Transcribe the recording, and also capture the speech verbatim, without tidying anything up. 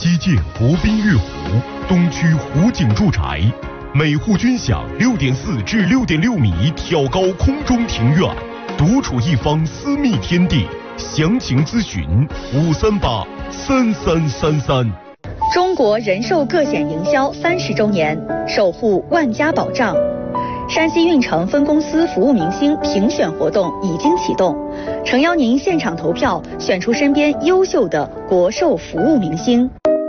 西建国宾悦湖，东区湖景住宅，每户均享六点四至六点六米挑高空中庭院，独处一方私密天地。详情咨询五三八三三三三。 中国人寿个险营销三十周年，守护万家保障。山西运城分公司服务明星评选活动已经启动，诚邀您现场投票，选出身边优秀的国寿服务明星。